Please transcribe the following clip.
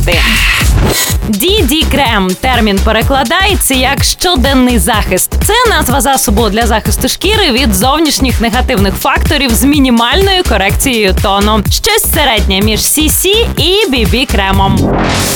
захисти. DD-крем. Термін перекладається як щоденний захист. Це назва засобу для захисту шкіри від зовнішніх негативних факторів з мінімальною корекцією тону. Щось середнє між CC і BB-кремом.